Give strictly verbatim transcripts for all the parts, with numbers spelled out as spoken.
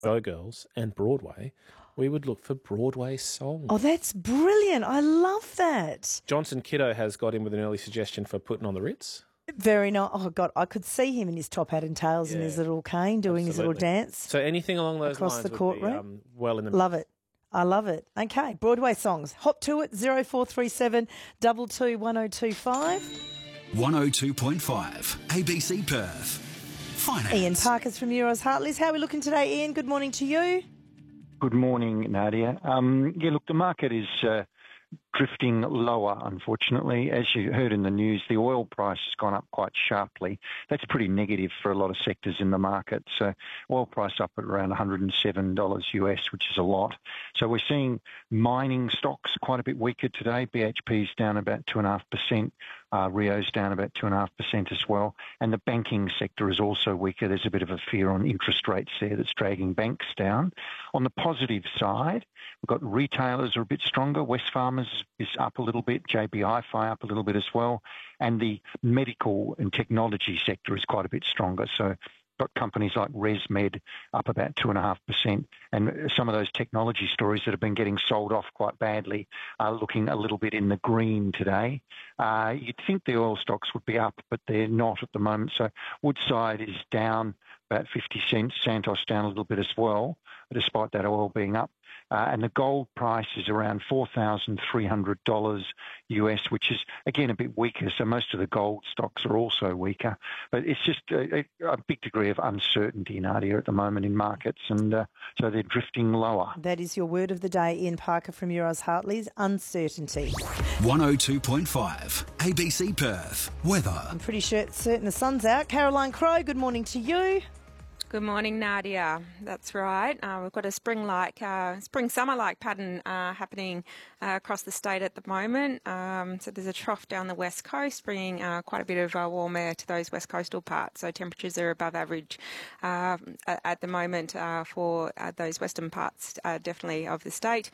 Showgirls and Broadway, we would look for Broadway songs. Oh, that's brilliant. I love that. Johnson Kiddo has got in with an early suggestion for Putting on the Ritz. Very nice. Oh, God, I could see him in his top hat and tails Yeah, and his little cane doing absolutely. his little dance. So anything along those across lines the would courtroom. be um, well in the... Love it. I love it. Okay, Broadway songs. Hop to it, zero four three seven two two one oh two five. one oh two point five, A B C Perth. Finance. Ian Parker's from Euroz Hartleys. How are we looking today, Ian? Good morning to you. Good morning, Nadia. Um, yeah, look, the market is uh, drifting lower, unfortunately. As you heard in the news, the oil price has gone up quite sharply. That's pretty negative for a lot of sectors in the market. So oil price up at around one hundred seven dollars U S, which is a lot. So we're seeing mining stocks quite a bit weaker today. B H P's down about two point five percent. Uh, Rio's down about two point five percent as well. And the banking sector is also weaker. There's a bit of a fear on interest rates there that's dragging banks down. On the positive side, we've got retailers are a bit stronger. Wesfarmers is up a little bit. J B Hi-Fi up a little bit as well. And the medical and technology sector is quite a bit stronger. So got companies like ResMed up about two point five percent, and some of those technology stories that have been getting sold off quite badly are looking a little bit in the green today. Uh, you'd think the oil stocks would be up, but they're not at the moment. So Woodside is down about fifty cents, Santos down a little bit as well, despite that oil being up. Uh, and the gold price is around four thousand three hundred dollars U S, which is, again, a bit weaker. So most of the gold stocks are also weaker. But it's just a, a big degree of uncertainty, Nadia, at the moment in markets. And uh, so they're drifting lower. That is your word of the day, Ian Parker from Euroz Hartleys, uncertainty. one oh two point five, A B C Perth. Weather. I'm pretty sure, certain the sun's out. Caroline Crowe, good morning to you. Good morning, Nadia. That's right. Uh, we've got a spring-like, uh, spring-summer-like pattern uh, happening uh, across the state at the moment. Um, so there's a trough down the west coast, bringing uh, quite a bit of uh, warm air to those west coastal parts. So temperatures are above average uh, at the moment uh, for uh, those western parts, uh, definitely, of the state.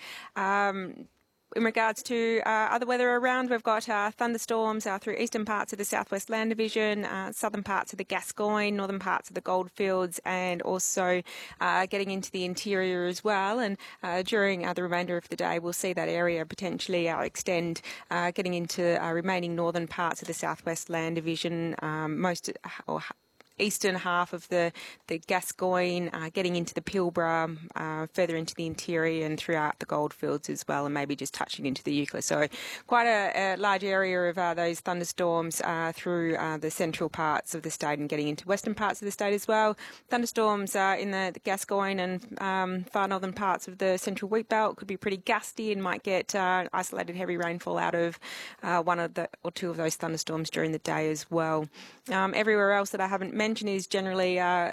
Um, In regards to uh, other weather around, we've got uh, thunderstorms uh, through eastern parts of the Southwest Land Division, uh, southern parts of the Gascoyne, northern parts of the Goldfields, and also uh, getting into the interior as well. And uh, during uh, the remainder of the day, we'll see that area potentially uh, extend, uh, getting into uh, remaining northern parts of the Southwest Land Division, um, most or eastern half of the, the Gascoyne, uh, getting into the Pilbara, uh, further into the interior and throughout the Goldfields as well, and maybe just touching into the Euclid. So quite a, a large area of uh, those thunderstorms uh, through uh, the central parts of the state and getting into western parts of the state as well. Thunderstorms uh, in the, the Gascoyne and um, far northern parts of the central wheat belt could be pretty gusty and might get uh, isolated heavy rainfall out of uh, one of the or two of those thunderstorms during the day as well. Um, everywhere else that I haven't mentioned is generally uh,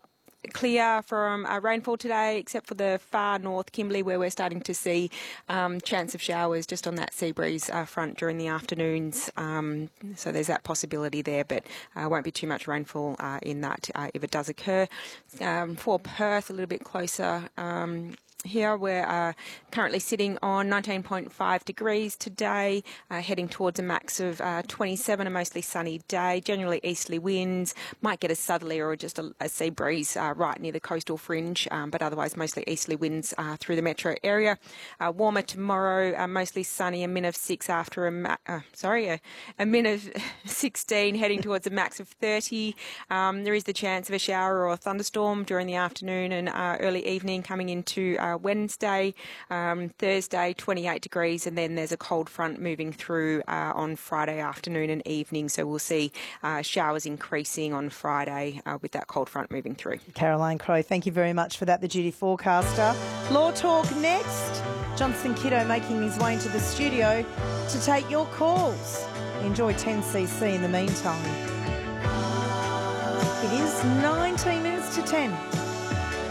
clear from uh, rainfall today, except for the far north Kimberley, where we're starting to see um, chance of showers just on that sea breeze uh, front during the afternoons. Um, so there's that possibility there, but uh, won't be too much rainfall uh, in that uh, if it does occur. Um, for Perth, a little bit closer. Um, Here we're uh, currently sitting on nineteen point five degrees today, uh, heading towards a max of uh, twenty-seven, a mostly sunny day, generally easterly winds, might get a southerly or just a, a sea breeze uh, right near the coastal fringe, um, but otherwise mostly easterly winds uh, through the metro area. Uh, warmer tomorrow, uh, mostly sunny, a min of six after a, ma- uh, sorry, a, a min of sixteen, heading towards a max of thirty. Um, there is the chance of a shower or a thunderstorm during the afternoon and uh, early evening coming into uh, Wednesday, um, Thursday, twenty-eight degrees, and then there's a cold front moving through uh, on Friday afternoon and evening. So we'll see uh, showers increasing on Friday uh, with that cold front moving through. Caroline Crowe, thank you very much for that, the duty forecaster. Law Talk next. Johnson Kiddo making his way into the studio to take your calls. Enjoy ten C C in the meantime. It is nineteen minutes to ten.